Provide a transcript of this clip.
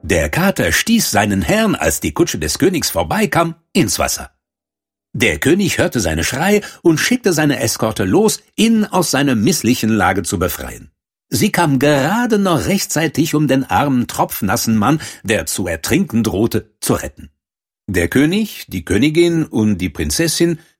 Der Kater stieß seinen Herrn, als die Kutsche des Königs vorbeikam, ins Wasser. Der König hörte seine Schreie und schickte seine Eskorte los, ihn aus seiner misslichen Lage zu befreien. Sie kam gerade noch rechtzeitig, um den armen, tropfnassen Mann, der zu ertrinken drohte, zu retten. Der König, die Königin und die Prinzessin